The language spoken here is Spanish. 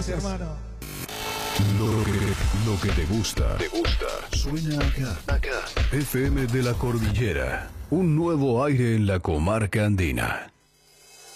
Gracias. hermano. Lo que te gusta. Suena acá. FM de la Cordillera. Un nuevo aire en la comarca andina.